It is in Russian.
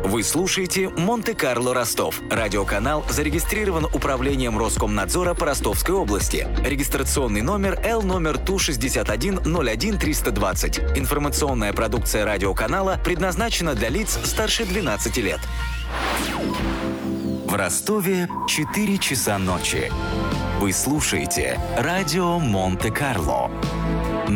Вы слушаете «Монте-Карло Ростов». Радиоканал зарегистрирован Управлением Роскомнадзора по Ростовской области. Регистрационный номер Л Т6101-320. Информационная продукция радиоканала предназначена для лиц старше 12 лет. В Ростове 4 часа ночи. Вы слушаете радио Монте-Карло.